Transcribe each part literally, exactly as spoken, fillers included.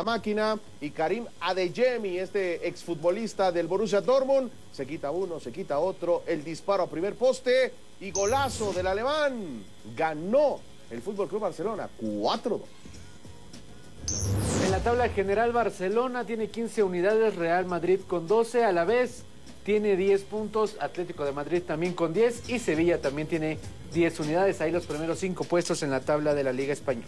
máquina, y Karim Adeyemi, este exfutbolista del Borussia Dortmund, se quita uno, se quita otro, el disparo a primer poste y golazo del alemán. Ganó el Fútbol Club Barcelona cuatro dos. En la tabla general, Barcelona tiene quince unidades, Real Madrid con doce, a la vez tiene diez puntos, Atlético de Madrid también con diez y Sevilla también tiene diez unidades. Ahí los primeros cinco puestos en la tabla de la Liga Española.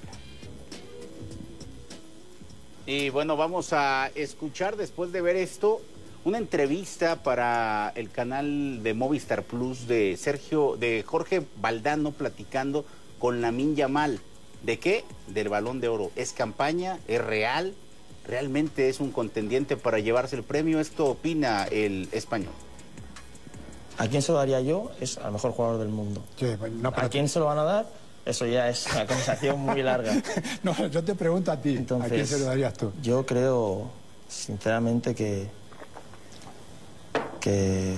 Y bueno, vamos a escuchar después de ver esto una entrevista para el canal de Movistar Plus de Sergio, de Jorge Valdano, platicando con Lamine Yamal. ¿De qué? Del Balón de Oro. ¿Es campaña? ¿Es real? ¿Realmente es un contendiente para llevarse el premio? Esto opina el español. ¿A quién se lo daría yo? Es al mejor jugador del mundo. Sí, no, ¿A quién se lo van a dar? Eso ya es una conversación muy larga. No, yo te pregunto a ti. Entonces, ¿a quién se lo darías tú? Yo creo, sinceramente, que... que...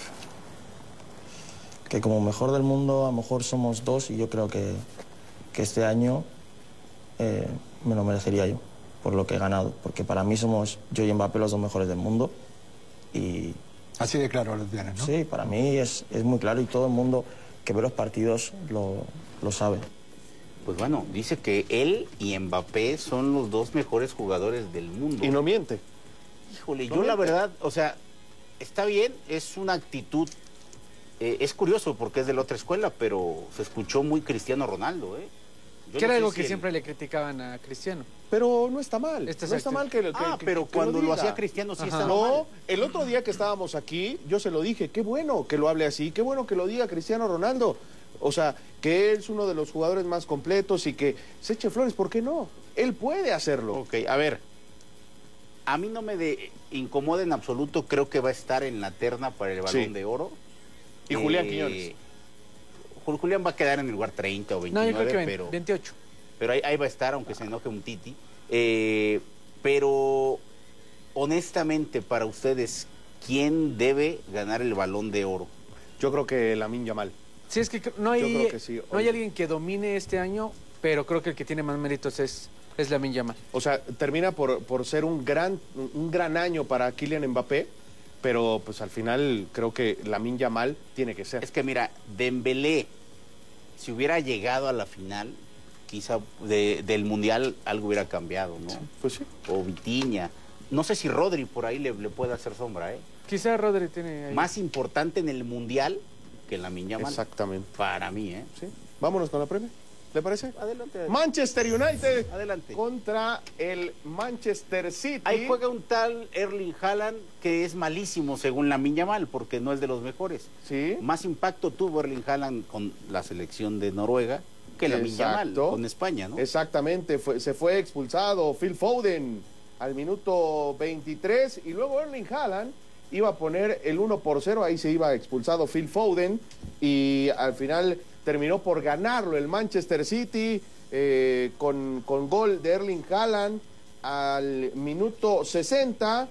que como mejor del mundo, a lo mejor somos dos, y yo creo que, que este año eh, me lo merecería yo, por lo que he ganado. Porque para mí somos yo y Mbappé los dos mejores del mundo. Y... Así de claro lo tienes, ¿no? Sí, para mí es, es muy claro, y todo el mundo que ve los partidos lo, lo sabe. Pues bueno, dice que él y Mbappé son los dos mejores jugadores del mundo. Y no miente. Híjole, no yo miente. La verdad, o sea, está bien, es una actitud, eh, es curioso porque es de la otra escuela, pero se escuchó muy Cristiano Ronaldo, ¿eh? Yo que no era sé algo si que el... siempre le criticaban a Cristiano. Pero no está mal, Este no está mal que, que Ah, que, pero que cuando lo, lo diga. hacía Cristiano sí Ajá. estaba No, mal. el otro día que estábamos aquí, yo se lo dije, qué bueno que lo hable así, qué bueno que lo diga Cristiano Ronaldo. O sea, que él es uno de los jugadores más completos y que se eche flores, ¿por qué no? Él puede hacerlo. Ok, a ver, a mí no me de, incomoda en absoluto, creo que va a estar en la terna para el Balón sí. de Oro. Y eh, Julián Quiñones. Julián va a quedar en el lugar treinta o veintinueve, no, yo creo que pero... veintiocho. Pero ahí, ahí va a estar, aunque se enoje un Titi. Eh, pero, honestamente, para ustedes, ¿quién debe ganar el Balón de Oro? Yo creo que Lamine Yamal. Sí, es que no hay, que sí. no hay alguien que domine este año, pero creo que el que tiene más méritos es, es Lamine Yamal. O sea, termina por, por ser un gran, un gran año para Kylian Mbappé, pero pues al final creo que Lamine Yamal tiene que ser. Es que mira, Dembélé, si hubiera llegado a la final, quizá de, del Mundial algo hubiera cambiado, ¿no? Sí, pues sí. O Vitinha. No sé si Rodri por ahí le, le puede hacer sombra, ¿eh? Quizá Rodri tiene ahí. Más importante en el Mundial que Lamine Yamal. Exactamente. Para mí, ¿eh? Sí. Vámonos con la premia. ¿Le parece? Adelante, adelante. Manchester United Adelante. contra el Manchester City. Ahí juega un tal Erling Haaland que es malísimo según Lamine Yamal porque no es de los mejores. Sí. Más impacto tuvo Erling Haaland con la selección de Noruega que Lamine Yamal con España, ¿no? Exactamente, fue, se fue expulsado Phil Foden al minuto veintitrés y luego Erling Haaland iba a poner el uno por cero, ahí se iba expulsado Phil Foden y al final terminó por ganarlo el Manchester City eh, con, con gol de Erling Haaland al minuto sesenta.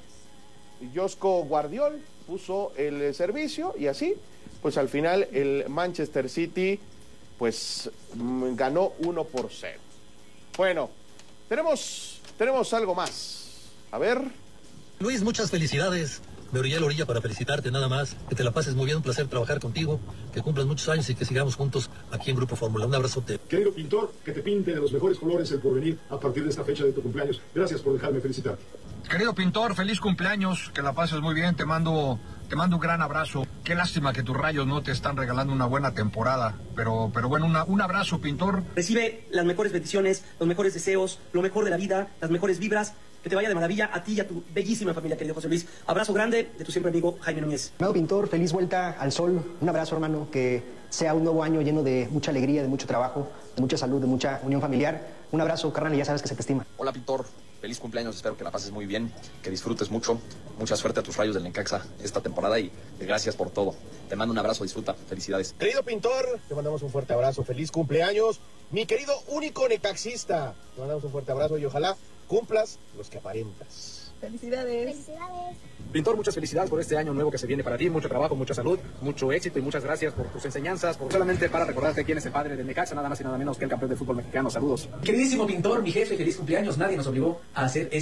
Josko Guardiol puso el servicio y así, pues al final el Manchester City pues ganó uno por cero. Bueno, tenemos, tenemos algo más. A ver. Luis, muchas felicidades. Me orillé a la orilla para felicitarte nada más. Que te la pases muy bien, un placer trabajar contigo. Que cumplas muchos años y que sigamos juntos aquí en Grupo Fórmula. Un abrazote. Querido pintor, que te pinte de los mejores colores el porvenir a partir de esta fecha de tu cumpleaños. Gracias por dejarme felicitarte. Querido pintor, feliz cumpleaños, que la pases muy bien, te mando, te mando un gran abrazo. Qué lástima que tus Rayos no te están regalando una buena temporada, pero, pero bueno, una, un abrazo, pintor. Recibe las mejores bendiciones, los mejores deseos, lo mejor de la vida, las mejores vibras. Que te vaya de maravilla a ti y a tu bellísima familia, querido José Luis. Abrazo grande de tu siempre amigo Jaime Núñez. Amado pintor, feliz vuelta al sol. Un abrazo, hermano, que sea un nuevo año lleno de mucha alegría, de mucho trabajo, de mucha salud, de mucha unión familiar. Un abrazo, carnal, y ya sabes que se te estima. Hola, pintor. Feliz cumpleaños, espero que la pases muy bien, que disfrutes mucho. Mucha suerte a tus Rayos del Necaxa esta temporada y gracias por todo. Te mando un abrazo, disfruta. Felicidades. Querido pintor, te mandamos un fuerte abrazo. Feliz cumpleaños. Mi querido único necaxista, te mandamos un fuerte abrazo y ojalá cumplas los que aparentas. Felicidades. Felicidades. Pintor, muchas felicidades por este año nuevo que se viene para ti. Mucho trabajo, mucha salud, mucho éxito y muchas gracias por tus enseñanzas. Por solamente para recordarte quién es el padre del Necaxa, nada más y nada menos que el campeón del fútbol mexicano. Saludos. Queridísimo pintor, mi jefe, feliz cumpleaños. Nadie nos obligó a hacer esto.